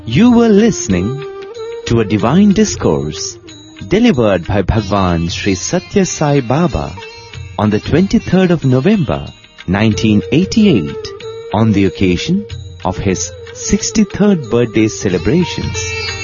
You were listening to a divine discourse delivered by Bhagwan Sri Satya Sai Baba on the 23rd of November 1988 on the occasion of his 63rd birthday celebrations.